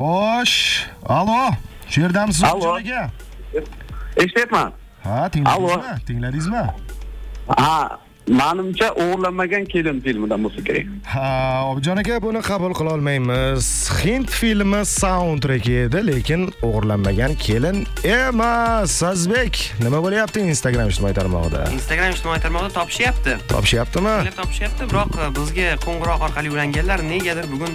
Xo'sh, alo. Shu yerdamisiz Zokjon aka? Eshityapman. Ha, tingladingizmi? Tingladingizmi? Ha, menimcha o'g'irlanmagan kelin filmidan bo'lsa kerak. Ha, Objon aka, buni qabul qila olmaymiz. Hind filmi soundtreki edi, lekin o'g'irlanmagan kelin emas. Azbek, nima bo'lyapti Instagram ijtimoiy tarmog'ida? Instagram ijtimoiy tarmog'ida topishyapti. Topishyaptimi? Topishyapti, biroq bizga qo'ng'iroq orqali ulanganlar negadir bugun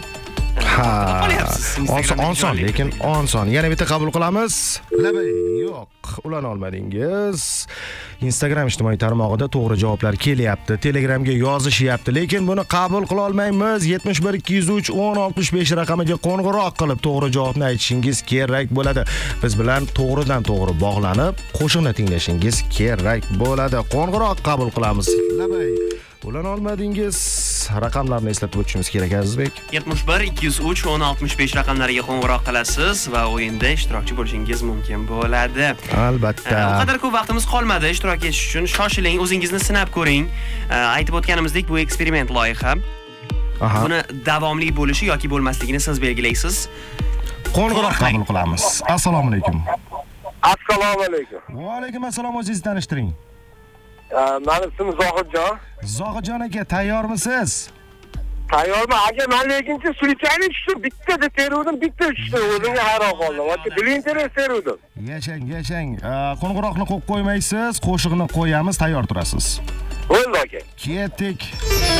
oson, lekin oson. Yana bitta qabul qilamiz. Labay, yo'q, ulana olmadingiz. Instagram ijtimoiy tarmog'ida to'g'ri javoblar kelyapti. Telegramga yozishyapti, lekin buni qabul qila olmaymiz. 71 203 1065 raqamiga qo'ng'iroq qilib to'g'ri javobni aytishingiz kerak bo'ladi. Biz bilan to'g'ridan to'g'ri bog'lanib, qo'shiqni tinglashingiz kerak bo'ladi. Qo'ng'iroq qabul qilamiz. Labay, ulana olmadingiz. Raqamlarni eslatib o'tishimiz kerak, Azizbek. 71 203 1065 raqamlariga qo'ng'iroq qilasiz va o'yinda ishtirokchi bo'lishingiz mumkin bo'ladi. Albatta. U qadar ko'p vaqtimiz qolmadi ishtirok etish uchun. Shoshiling, o'zingizni sinab ko'ring. Aytib o'tganimizdek, bu eksperiment loyiha. Buni davomli bo'lishi yoki bo'lmasligini siz belgilaysiz. Qo'ng'iroq qabul qilamiz. Assalomu alaykum. Assalomu alaykum. Va alaykum assalom, o'zingizni tanishtiring. Mening ismim Zohidjon. Zohidjon aka, tayyormisiz? Tayyorman. Aka, men lekinchi случайно tushdim. Bitta teruvdim, bitta tushdi. O'zimga hayron qoldim. Aka, bilintirib teruvdim. Yashang. Qo'ng'iroqni qo'yib qo'ymaysiz, qo'shiqni qo'yamiz, tayyor turasiz. Bo'ldi aka. Ketdik.